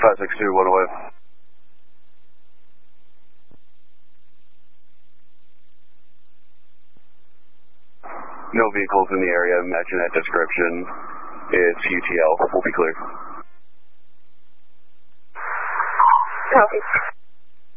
562, 1 away. No vehicles in the area matching that description. It's UTL. We'll be clear. Copy.